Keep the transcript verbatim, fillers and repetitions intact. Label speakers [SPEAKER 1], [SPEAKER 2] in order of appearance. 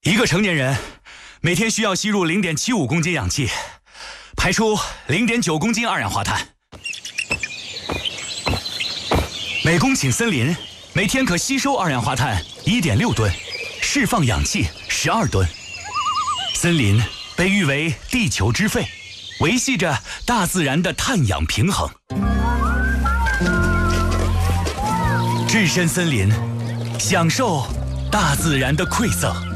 [SPEAKER 1] 一个成年人每天需要吸入零点七五公斤氧气，排出零点九公斤二氧化碳。每公顷森林每天可吸收二氧化碳一点六吨，释放氧气十二吨。森林被誉为地球之肺，维系着大自然的碳氧平衡。置身森林，享受大自然的馈赠。